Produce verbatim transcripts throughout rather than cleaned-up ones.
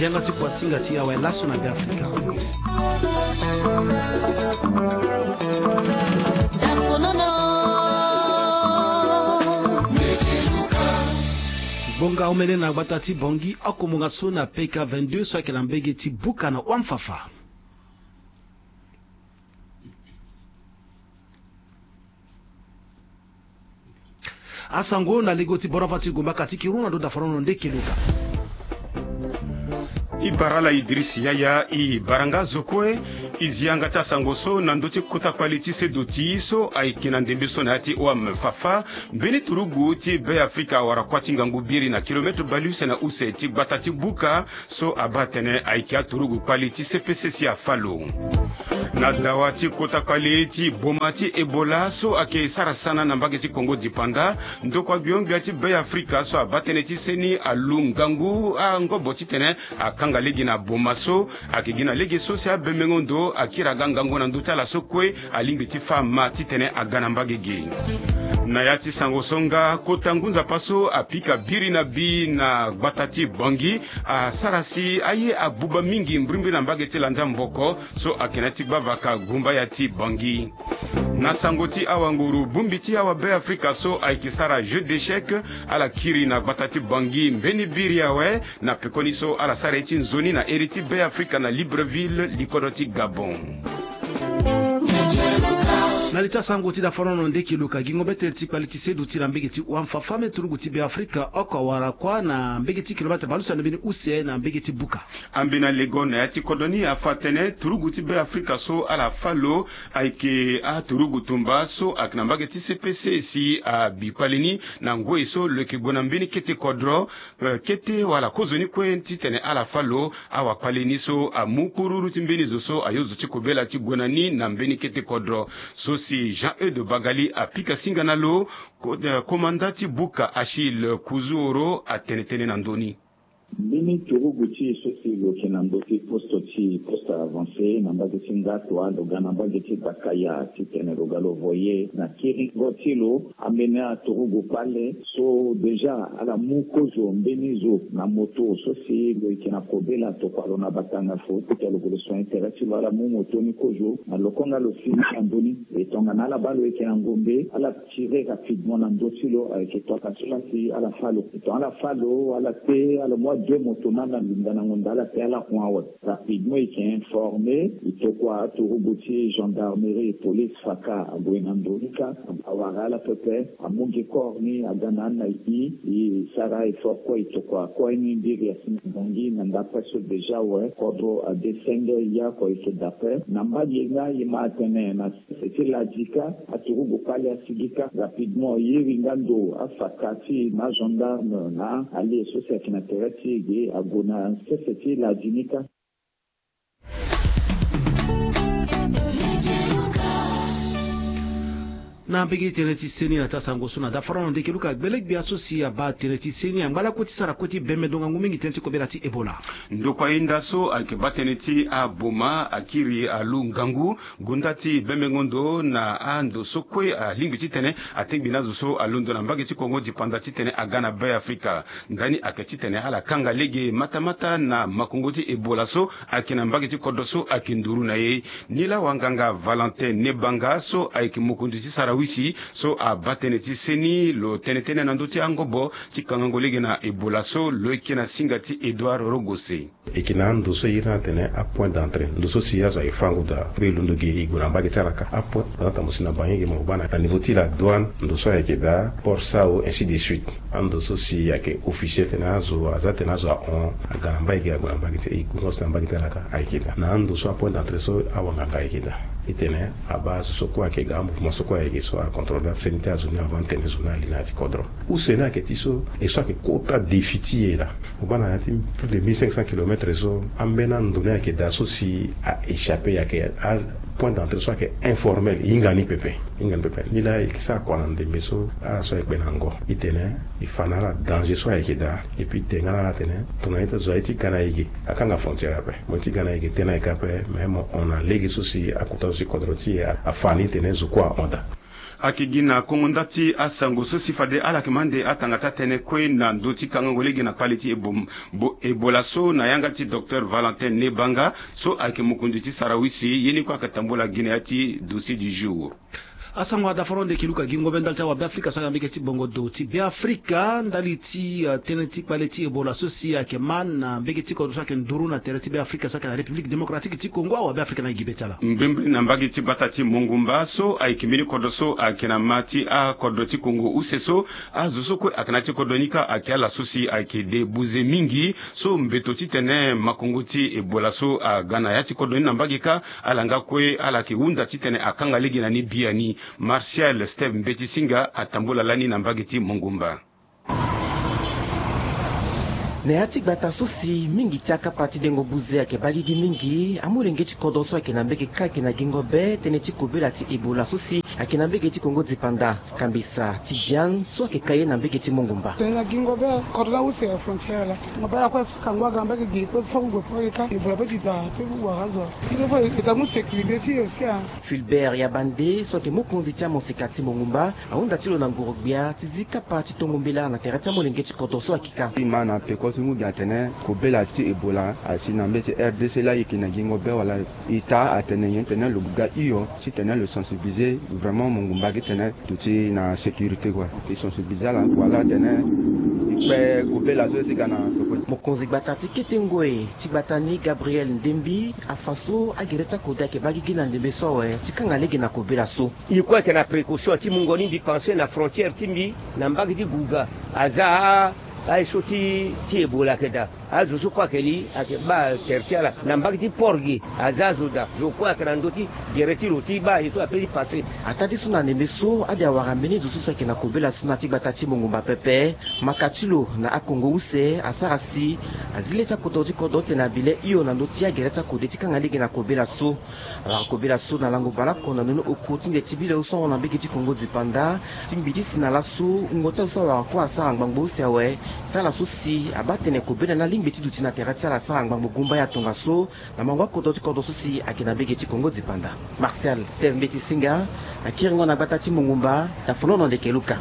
zianga ti kwa singa ti awe laso na Afrika. Bonga omene na batati bongi akomunga so na P K vingt-deux so akela mbege ti buka na wamfafa. Asango na legoti Bonaventure Gomba kati kiruna do da farono ndeke luka. Ibarala Idris Yaya i baranga zokwe izianga ta sangoso na ndoti kota kwaliti se doti so aikina ndembeso na ati wa mfafa mbeni turugu ti be Afrika wara kwati ngangu biri na kilometre baluse na use ti batati buka so abatene aikia turugu kwaliti se P C C a falo na dawati kota kwaliti bomati Ebola so ake sarasana na mbage ti Kongo dipanda ndokwa biongbi ati be Afrika so abatene ti seni alungangu a ngobo ti tene akanga legi na bomaso akigina legi so se abemengondo akira gangango na nduta la sokwe alimbi ti fama ti tene agana mbagege na yati sangosonga kotangunza paso apika biri na bi na batati bongi a sarasi aye abuba mingi mbrimbi na mbageti lanja mboko so akenati bavaka gumba yati bongi na sangoti awanguru bumbiti awa be Afrika so aikisara jeu d'échec ala kiri na batati bongi mbeni biri yawe na pekoni so ala sareti nzoni na eriti be Afrika na Libreville likodoti Gabon. Nalita sango ti da farono ndeki luka gingo betel ti kwaliti sedu ti na mbege ti wamfafa me turugu ti be Afrika oko wara kwa na mbege ti kilometre balusa na bini use na mbege ti buka. Ambina lego na yati kodoni afatene turugu ti be Afrika so ala falo aike a turugu tumba so akina mbege ti C P C si a bipalini na ngoi so leke gona mbini kete kodro uh, kete wala kozoni kwen ti tene ala falo awa palini so a mukururu ti mbini zo so ayozo ti kobela ti gonani na mbini kete kodro so si Jean-Eudes Bagali a pika singanalo komandati buka Achille Kuzuoro a tenetene nandoni. Bini turugu ti sosi lo kenando ti posto ti posta avancé nambaje singa to alo ganambaje ti bakaya ti tene rogalo voye na kiri gotilo amena turugu pale so deja ala mukozo mbenizo na moto sosi lo kena kobela to palo na batanga fo to lo ko so interesi ala mu moto ni kojo na lokonga lo fini andoni e tonga na la balo kena ngombe ala tirer rapidement na ndotilo avec to kasula ti ala falo to ala falo ala te ala mo deux motonana lingana ngondala tela kwa rapidement il est informé il te quoi turubuti gendarmerie et police faka abwenandolika awara pepe amungi korni aganana i i sara et fort il te quoi quoi ni ndiri ya singongi nanda paso déjà ouais kodro a descendre ya ko il d'après namba yenga yima tene na c'est la dika aturubu pale asigika rapidement yiringando afakati na gendarme na ali société naturelle agona seseti la dinika na mbege teneti seni na tasango suna da farono ndeke luka beleg bi asosi ba teneti seni ambala koti sara koti beme donga ngumingi teneti kobela ti Ebola ndoko inda so alke bateneti a boma akiri alu ngangu gundati beme ngondo na ando sokwe a lingi titene atengi nazo so alundo na mbage ti Kongo dipanda titene agana be Afrika ndani akati tene ala kanga lege matamata na makongo ti Ebola so akina mbage ti kodoso akinduru na ye nila wanganga Valentin Nebanga so aiki mukundi ti sara wisi so a bateneti seni lo tenetene na ndoti angobo ti kangangolege na Ebola so lo ekena singati Edouard Rogose ekina ndoso yina tene a point d'entrée ndoso siya za ifangu da belundo ge iguna mbage talaka a point dans musina banyege mobana na niveau ti la douane ndoso yakeda port sao ainsi de suite ndoso si yake officiel tene azo azate nazo a on agana mbage aguna mbage te iguna sina mbage talaka aikeda na ndoso a point d'entrée so awanga aikeda itene a base soko ake ga mouvement soko ake so a contrôler sanitaire zone avant tene zone lina ti kodro ou sena ke tiso e so ke kota défiti là obana yati plus de mille cinq cents kilomètres so ambena ndona ke daso si a échappé yake à point d'entrée so ke informel ingani pepe ingani pepe ni la ikisa kwa ndembe so a so e benango itene ifanala danger so ake da et puis tengana tene tonaita zo iti kana yiki akanga frontière ape mo ti kana yiki tena ikape même on a légui so si akuta si kodroti a fani tene zo kwa onda akigina kongondati asango so sifade ala kimande atangata tene kwe na ndoti kangongolege na quality ebom bo ebola so na yangati docteur Valentin Nebanga so akimukunjiti sarawisi yeni kwa katambola gineati dossier du jour. Asangwa da foronde kiluka gingo bendal cha wa Afrika sanga mbeketi bongo do ti bi Afrika ndaliti uh, teneti paleti ebola sosi ya keman na mbeketi ko saka nduru na tereti bi Afrika saka na Republique Democratique ti Congo wa bi Afrika na gibetala mbembe na mbageti batati mungumba so aikimini kodoso akina mati a kodoti Congo useso azuso ko akanati kodonika akala sosi akede buze mingi so mbeto ti tene makongoti ebola so a Ghana yati kodoni na mbagika alanga kwe ala kiunda ti tene akanga ligi na ni biani Martial Steve Mbetisinga atambola lani na mbageti mungumba. Ne atik bata sosi mingi tiaka pati dengo buze yake bagigi mingi amurenge ti kodoso yake na mbeke kaki na gingo be tene ti kobela ti ebola sosi yake na mbeke ti Congo dipanda kambisa ti dian so yake kaye na mbeke ti mongumba na gingo be korla use ya frontiera ngobala kwa kangwa gamba ke gipo fongo poika ebola pe tita pe warazo ile fo eta mu sécurité ti osia Fulbert ya bande so yake mokonzi ti amonsekati mongumba aunda ti lo na ngorogbia ti zika pati tongombela na terati amolenge ti kodoso akika imana pe sungu gatene ko bela ti ebola asina mbete R D C la yikina gingo be wala ita atene yentene le buga iyo si tene le sensibiliser vraiment mongumba getene tuti na sécurité quoi ti sensibiliser la wala tene ipe ko bela so si kana mokonzi batati ketengoe ti batani Gabriel Ndembi afaso agereta koda ke bagigi na ndembe sowe ti kanga lege na ko bela so ilikuwa kana précaution ti mungoni bi penser na frontière timbi na mbagi di guga aza ay soti ti ebola keda azo so kwa keli ake ba tertiala na mbagi porgi azazo da zo kwa kana ndoti gereti loti ba ito apeli passer atati suna nembe so adi awara meni zo so ke na kobela suna ti batati mongumba pepe makatilo na akongo use asarasi azile ta kodoti kodote na bile iyo na ndoti ya gereta kodeti kanga lege na kobela so ala kobela so na lango bala kona nono okoti ndeti bile uso na mbeki ti Congo dipanda timbiti sina la so ngota so wa kwa sa ngbango use we sala susi abatene kobela na limbeti duti na terati ala sa ngbango gumba ya tonga so na mangwa kodoti kodo susi akina bege ti Congo dipanda Martial Steve Mbetisinga akiringo na batati mongumba ta fonono de keluka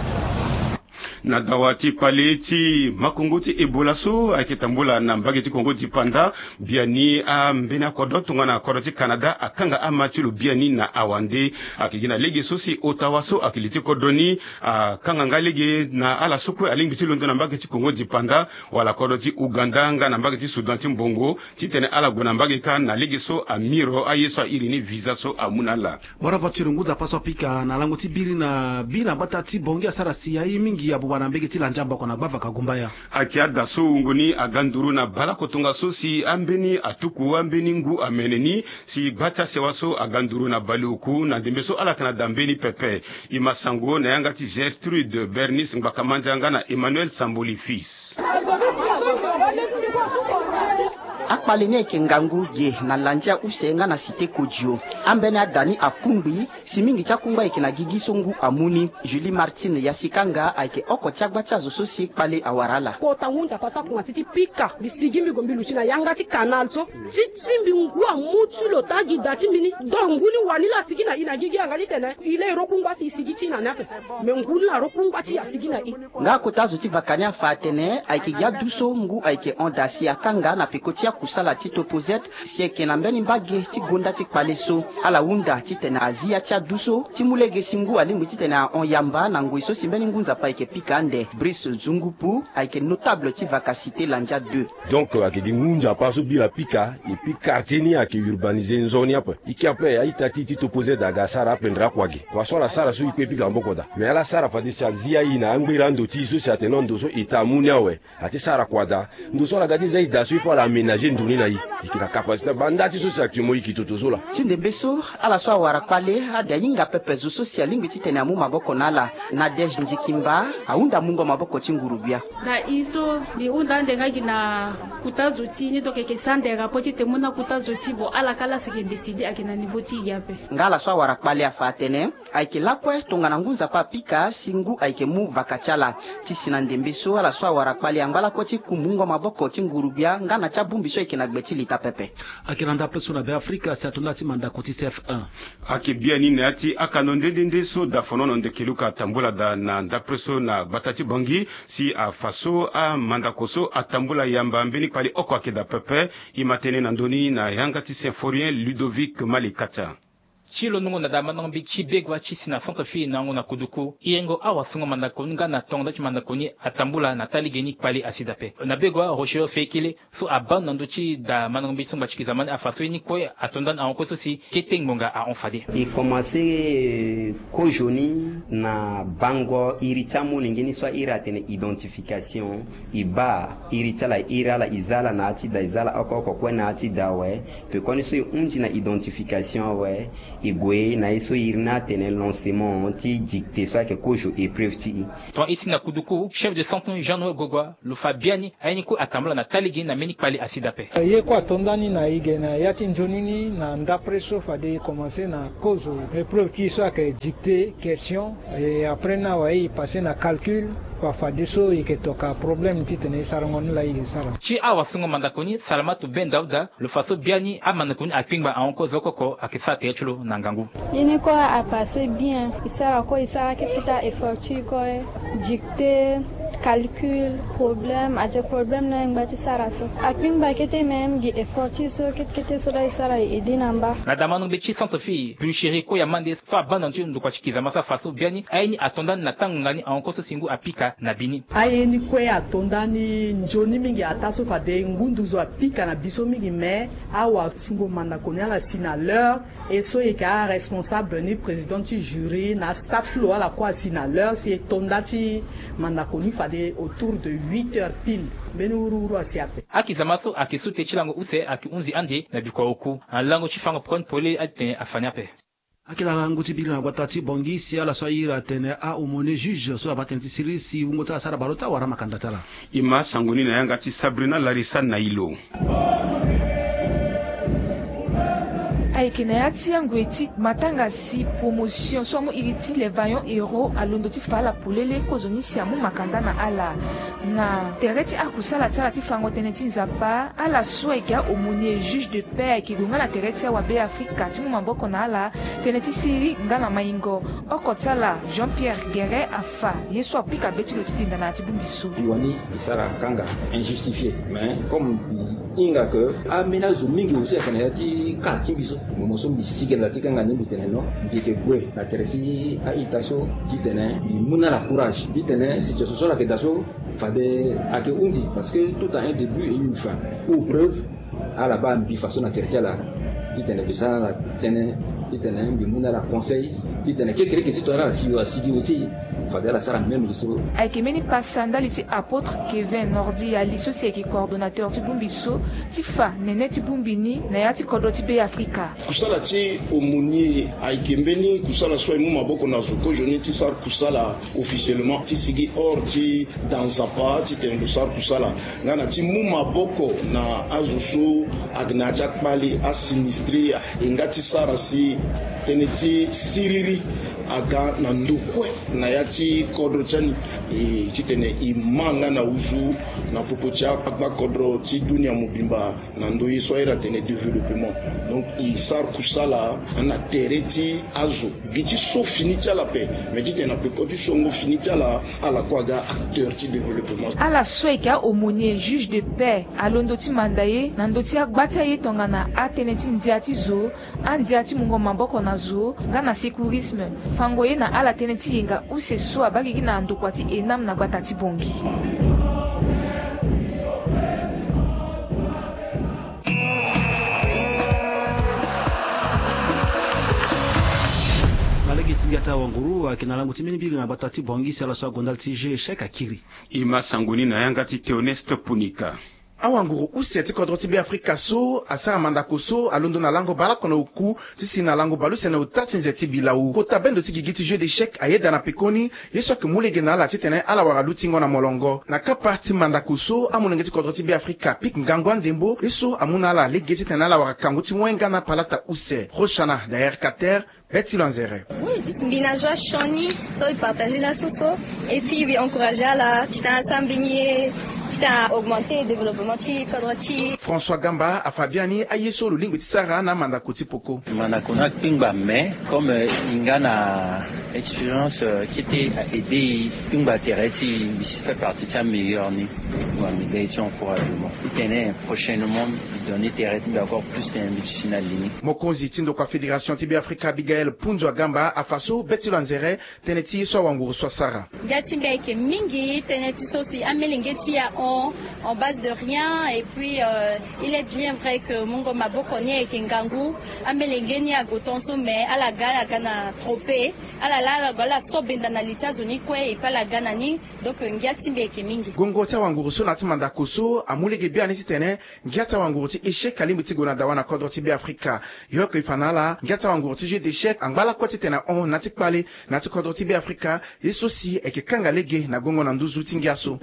na dawati paleti makongoti ebola so akitambula na mbageti Congo dipanda biani a mbena kodoto ngana kodoti Canada akanga amachilo biani na awande akigina lege sosi Ottawa so akiliti kodoni akanga ngalege na ala soko alingbiti londo na mbageti Congo dipanda wala kodoti Uganda nga na mbageti Sudan timbongo titene ala gona mbageka na lege so amiro ayeso irini visa so amunala bora patirunguza paso pika na lango tibiri na bina batati bongi asarasi ya mingi ya wana mbegeti la njamba kona bava kagumbaya akiada so ngoni aganduru na bala kotonga so si ambeni atuku ambeni ngu ameneni si bata sewaso aganduru na baluku na dembeso ala kana dambeni pepe imasango na yangati Gertrude Bernice Ngbakamanja na Emmanuel Samboli fils akpalene ke ngangu ye na landia usenga na cité Kodjo ambene adani akungbi simingi cha kungba ikina gigisongu amuni Julie Martine yasikanga aike oko tiagba cha zo sosi pale awarala ko tangunda pasa ku matiti pika bisigimi gombi luchina yanga ti canal so titsimbi ngua mutulo tagi dati mini donguli wanila sigina ina gigi angali tene ile rokungba si sigiti na nape me nguli la rokungba ti asigina i nga ko tazo ti vakania fatene aike ya duso ngu aike ondasi akanga na pekotia kusala ti topozet sieke na mbeni mbage ti gonda ti kpaleso ala wunda ti tene azia ti aduso ti mulege singu alingu ti tene onyamba na ngoi so simbeni ngunza pa ike pikande Brice Zungupu aike notable ti vakacité landia deux donc akedi ngunza pa so bila pika et puis quartier ni ake urbaniser nzoni apa iki ape aita ti ti topozet daga sara pendra kwagi kwa so la sara so ikwe pika mbokoda mais ala sara fa di salzia ina angbira ndo ti so sa tenon ndo so itamunya we ati sara kwada ndo so la gadi zaida so ifo la aménager nduni na yi ikina capacité bandati so sa timo ikitoto so la tinde beso ala so awara kwale ada yinga pepe zo social lingi ti tene amu maboko nala na dej ndikimba aunda mungo maboko ti ngurubia na iso ni unda ndenga gina kutazo ti ni to ke sande rapport ti temona kutazo ti bo ala kala se ke décider akina niveau ti yape ngala so wara kpali afatene aike lakwe tongana ngunza pa pika singu aike mu vakachala ti sinandembe so ala so wara kpali angala ko ti kumungo maboko ti ngurubia ngana cha bumbi so ikina gbeti lita pepe akiranda preso na be Afrika sa tona ti manda ko ti C F un ake bia ni na ti akanonde dende so da fonono nde keluka tambula da na nda preso na batati bangi si a faso a manda koso atambula yamba mbeni pali oko akeda pepe imatene na ndoni na yanga ti symphorien Ludovic Malikata chilo nungu na dama nungu bi chibegwa chisi na Santa Fe nangu na kuduku iengo awa sungo mandakoni nga na tonga chi mandakoni atambula na taligeni kpali asidape na begwa rocheo fekile so aban nando chi da manangu bi sumba chiki zamani afaso ni kwe atondan a onko sosi keteng monga a onfade i commencé ko joni na bango iritamu ningini swa iratene identification iba iritala irala izala na ati da izala oko ko na ati dawe pe koni so unji na identification we igwe na iso irna tene lancement ti dicté soit que kojo épreuve ti to ici na kuduku chef de canton Jean-Noël Gogwa lu Fabiani ayini ko atambula na taligeni na meni pali asidape ye ko atondani na igena yati njonini na ndapreso fade commencer na kojo épreuve qui soit que dicté question et après na ouais passer na calcul kwa fadiso iketoka problem titene sarangoni la ige sara chi awa sungo mandakoni Salamatu Ben Dauda lu faso biani amandakoni akpingba anko zokoko akisa techulo nangangu yini ko a passé bien isara ko isara ke fita effort ko dicté calcul problème a des problèmes na ngati sara so akpingba kete même gi effort so kete so da isara idinamba na damanu be chi Santa Fe plus chéri ko yamande so abanantu ndukwa chikiza masa faso biani ayini atondani na tangani anko so singu apika na bini ayeni kwe atondani njoni mingi ataso fade ngunduzo apika na biso mingi me awa sungo mandakoni ala sina l'heure et so eka responsable ni président du jury na staff lo ala kwa sina l'heure si tondati mandakoni fade autour de huit heures pile benuru asiape akizamaso akisute chilango use akiunzi ande na bikoku alango chifanga pon pole atene afanyape akila langu ti bigina batati bongi si ala so ira tene a umone juge so abatenti sirisi ungota sara balota wara makanda tala ima sangoni na yanga ti Sabrina Larissa Nailo aikina yati yangu eti matanga si promotion so mo iriti les vaillants héros alondo ti fala pulele kozoni si amu makanda na ala na tereti akusala tala ti fango teneti nzapa ala so eka omoni juge de paix ki gonga na tereti wa be Afrika ti mu maboko na ala teneti siri ngana maingo okotala Jean-Pierre Guéret afa yeso apika beti lo ti pinda na ti bumbisu iwani isara kanga injustifié mais comme inga que amenazo mingi aussi akana yati kati biso momoso bisike la tikanga ni bitene no bike gwe la tereti a itaso ditene muna la courage ditene situation so la kedaso fade ake unzi parce que tout a un début et une fin ou preuve à la base bi façon na tereti la ditene bisa la tene ditene bi muna la conseil ditene ke kere ke citoyen la si asigi aussi fade la sara même biso aikemeni pasanda liti apôtre Kevin Nordi ali so se ki coordonnateur ti bumbiso ti fa nene ti bumbini na ya ti kodo ti be Afrika kusala ti omoni aikembeni kusala so mu maboko na zoko joni ti sar kusala officiellement ti sigi or ti danzapa ti tendo sar kusala ngana ti mu maboko na azusu agna jakpali asinistre ingati sara si teneti siriri aga na ndukwe na yati kodro chani e chitene imanga na uzu na popocha akba kodro ti dunia mubimba na ndoi soira tene développement donc i sar kusala na tereti azo gichi so finiti ala pe mais dit na pe kodi songo finiti ala ala kwaga acteur ti développement ala sweka omoni juge de paix alondo ti mandaye na ndoti agbata ye tongana ateneti ndiati zo andiati mungo maboko na zo ngana sécurisme fangoye na ala teneti yenga use so abaki na ndokwa ti enam na gbata ti bongi malegi tingata wanguru akina langu timini bili na batati bongi sala so gondal ti je sheka kiri ima sangoni na yanga ti Theoneste Punika awanguru usi ti kodro ti be Afrika so asara mandako so alondo na lango bala kono uku ti si na lango balu sena utati nzeti bilau kota bendo ti gigiti jeu d'échec ayeda na pekoni yeso ke mulege na la ti tene ala wara lutingo na molongo na kapa ti mandako so amunenge ti kodro ti be Afrika pik ngangwa ndembo yeso amuna ala lege ti tene ala wara kango ti wenga na palata use Roshana d'ailleurs Kater Betty Lanzere. Oui, Binajwa Shoni, so il partageait la soso et puis il encourageait la tita sambigné, tita augmenter le développement ti kodroti. François Gamba a Fabiani a yeso lo lingwe ti sara na mandako ti poko. Mandako na pingba mais comme ingana expérience qui était aidé pingba tereti fait partie de sa meilleure ni ou amélioration encouragement. Il tenait prochainement donner tereti d'accord plus d'investissement ligne. Mokonzi tindo kwa Fédération Tibi Africa Abigail Punzo Gamba afaso Betty Lanzere teneti so wanguru so sara. Gatimbe ke mingi teneti so si amelingeti ya on en base de rien et puis euh, il est bien vrai que Mungo Mabokone et Kingangu amelingeni a gotonso mais à la gala gana trophée à la la la so benda na litia zoni kwe et pas la gana ni donc ngatimbe ke mingi. Gongo ta wanguru so na timanda koso amulege bia ni tene ngata wanguru ti échec kalimbi ti gona dawana kodro ti be Afrika yo ko ifanala ngata wanguru ti jeu d'échec angala kwati tena on nati pale nati kodro ti be Afrika yeso si eke kanga lege na gongo na nduzu tingiaso.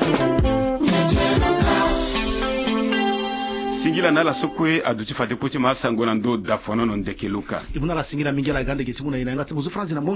Singila na la sokwe aduti fate kuti masango na ndo dafono no ndekeluka ibuna la singira mingela gande getimuna ina ngati muzu France na